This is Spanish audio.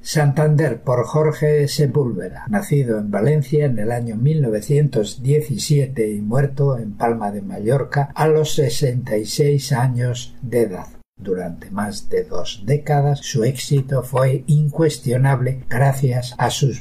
Santander por Jorge Sepúlveda, nacido en Valencia en el año 1917 y muerto en Palma de Mallorca a los 66 años de edad. Durante más de 2 décadas su éxito fue incuestionable gracias a sus